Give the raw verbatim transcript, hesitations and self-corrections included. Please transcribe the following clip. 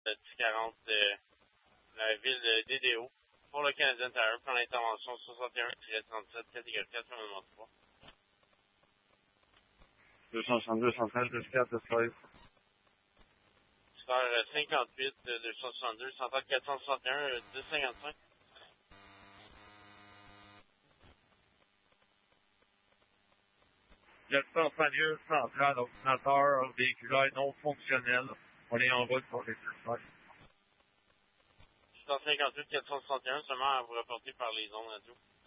dix quarante de la ville de D D O. Pour le Canadien Tire, pour l'intervention soixante et un trente-sept, catégorie quatre, numéro trois. deux cent soixante-deux, cent treize, deux quatre, deux seize. Score cinquante-huit, deux cent soixante-deux, cent trente, quatre cent soixante et un, dix cinquante-cinq. L'espace manuel central, ordinateur, véhiculaire non fonctionnel. On est en route pour les suspects. cent cinquante-huit, quatre cent soixante et un, seulement à vous reporter par les ondes radio.